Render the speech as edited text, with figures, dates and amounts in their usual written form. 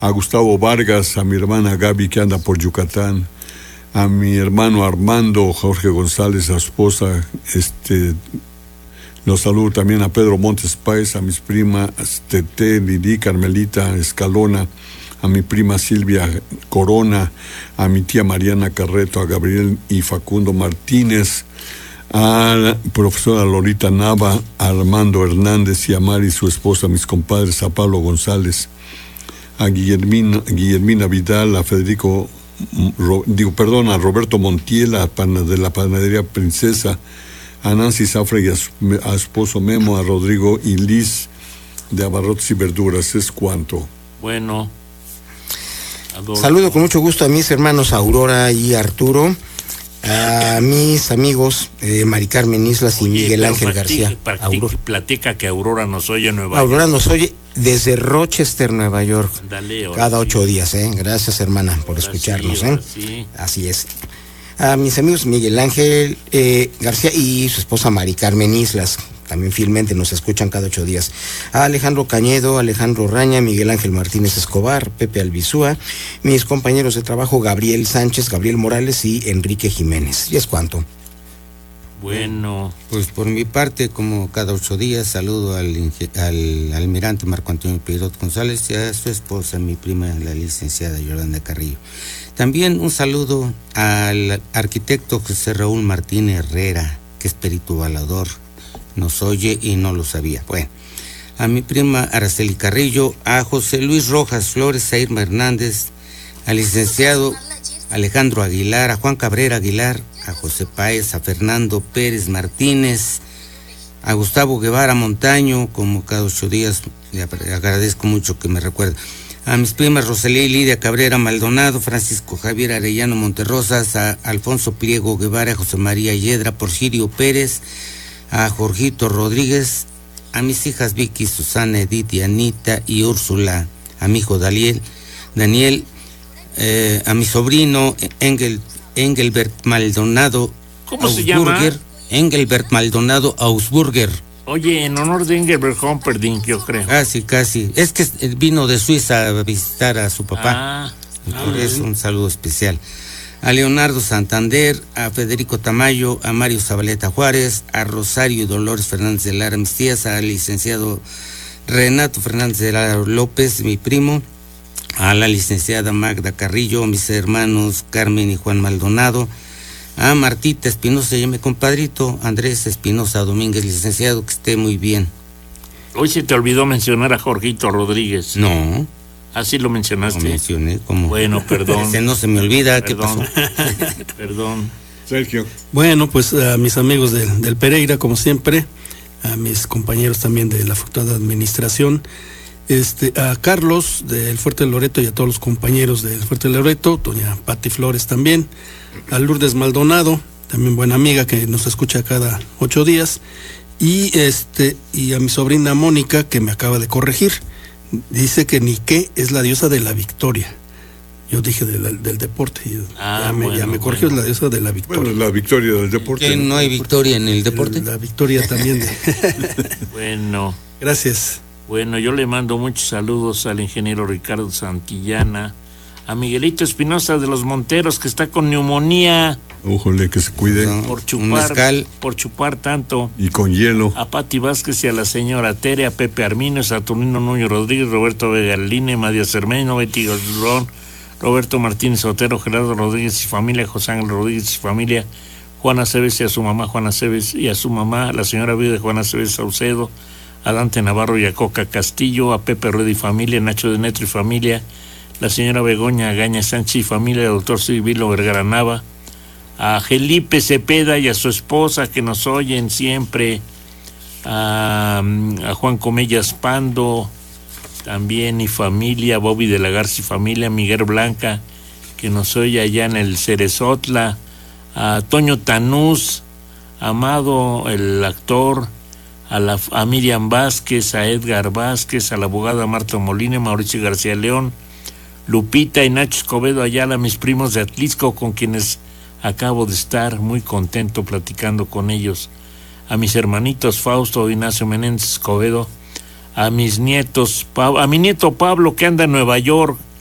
a Gustavo Vargas, a mi hermana Gaby que anda por Yucatán, a mi hermano Armando, Jorge González, a su esposa, los saludo también a Pedro Montes Páez, a mis primas Tete, Lili, Carmelita Escalona, a mi prima Silvia Corona, a mi tía Mariana Carreto, a Gabriel y Facundo Martínez, a la profesora Lolita Nava, a Armando Hernández y a Mari, su esposa, a mis compadres, a Pablo González, a Guillermina Vidal, a Federico, a Roberto Montiel, de la Panadería Princesa, a Nancy Zafra y a su esposo Memo, a Rodrigo y Liz de Abarrotes y Verduras. Es cuanto. Bueno. Saludo con mucho gusto a mis hermanos Aurora y Arturo, a mis amigos Mari Carmen Islas y Miguel Ángel García. Platica que Aurora nos oye en Nueva York. Aurora nos oye desde Rochester, Nueva York. Dale, cada 8 días, Gracias, hermana, por escucharnos, sí. Así es. A mis amigos Miguel Ángel García y su esposa Mari Carmen Islas, también fielmente nos escuchan cada 8 días. A Alejandro Cañedo, Alejandro Raña, Miguel Ángel Martínez Escobar, Pepe Albizúa, mis compañeros de trabajo Gabriel Sánchez, Gabriel Morales y Enrique Jiménez. Y es cuanto. Bueno. Pues por mi parte, como cada 8 días, saludo al almirante Marco Antonio Peirot González y a su esposa, mi prima, la licenciada Yolanda Carrillo. También un saludo al arquitecto José Raúl Martín Herrera, que es perito avalador, nos oye y no lo sabía. Bueno, a mi prima Araceli Carrillo, a José Luis Rojas Flores, a Irma Hernández, al licenciado Alejandro Aguilar, a Juan Cabrera Aguilar, a José Páez, a Fernando Pérez Martínez, a Gustavo Guevara Montaño, como cada 8 días, le agradezco mucho que me recuerde. A mis primas Rosalía y Lidia Cabrera Maldonado, Francisco Javier Arellano Monterrosas, a Alfonso Pliego Guevara, a José María Yedra, Porfirio Pérez, a Jorgito Rodríguez, a mis hijas Vicky, Susana, Edith y Anita y Úrsula, a mi hijo Daniel, a mi sobrino Engelbert Maldonado. ¿Cómo se llama? Engelbert Maldonado Ausburger. Oye, en honor de Engelbert Humperdinck, yo creo. Casi. Es que vino de Suiza a visitar a su papá. Por eso un saludo especial. A Leonardo Santander, a Federico Tamayo, a Mario Zabaleta Juárez, a Rosario Dolores Fernández de Lara, mis tías, al licenciado Renato Fernández de Lara López, mi primo, a la licenciada Magda Carrillo, a mis hermanos Carmen y Juan Maldonado, a Martita Espinosa y a mi compadrito Andrés Espinosa Domínguez, licenciado, que esté muy bien. Hoy se te olvidó mencionar a Jorgito Rodríguez. No. Así lo mencionaste. Lo mencioné, como. Bueno, perdón. No se me olvida, perdón. ¿Qué pasó? Perdón. Sergio. Bueno, pues a mis amigos del Pereira, como siempre, a mis compañeros también de la Facultad de Administración, a Carlos del Fuerte de Loreto y a todos los compañeros del Fuerte de Loreto, doña Pati Flores también, a Lourdes Maldonado, también buena amiga que nos escucha cada 8 días, y a mi sobrina Mónica, que me acaba de corregir. Dice que Nike es la diosa de la victoria. Yo dije del deporte. Ya me corrigió, es la diosa de la victoria. Bueno, la victoria del deporte. ¿Que no hay victoria en el deporte? La victoria también. Bueno. Gracias. Bueno, yo le mando muchos saludos al ingeniero Ricardo Santillana, a Miguelito Espinosa de los Monteros, que está con neumonía. Ójole, que se cuide. Por chupar tanto. Y con hielo. A Pati Vázquez y a la señora Tere, a Pepe Armino, Saturnino Núñez Rodríguez, Roberto Vegaline, María Cermeño, Betty Gordón, Roberto Martínez Otero, Gerardo Rodríguez y familia, José Ángel Rodríguez y familia, Juana Cebes y a su mamá Juana Cebes y a su mamá, la señora viuda de Juana Cebes Saucedo, a Dante Navarro y a Coca Castillo, a Pepe Rueda y familia, Nacho de Netro y familia, la señora Begoña Gaña Sánchez y familia, el doctor Silvilo Vergara Nava, a Felipe Cepeda y a su esposa que nos oyen siempre, a Juan Comellas Pando también y familia, Bobby de la Garza y familia, Miguel Blanca que nos oye allá en el Cerezotla, a Toño Tanús, Amado el actor, a Miriam Vázquez, a Edgar Vázquez, a la abogada Marta Molina, Mauricio García León, Lupita y Nacho Escobedo Ayala, mis primos de Atlisco, con quienes acabo de estar muy contento platicando con ellos, a mis hermanitos Fausto Ignacio Menéndez Escobedo, a mis nietos, a mi nieto Pablo que anda en Nueva York,